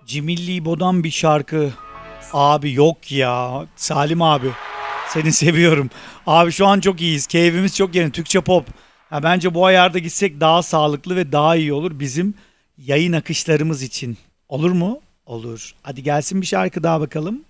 Cimilli İbo'dan bir şarkı. Abi yok ya. Salim abi. Seni seviyorum. Abi şu an çok iyiyiz. Keyfimiz çok yerinde. Türkçe pop. Ha, bence bu ayarda gitsek daha sağlıklı ve daha iyi olur bizim yayın akışlarımız için. Olur mu? Olur. Hadi gelsin bir şarkı daha bakalım.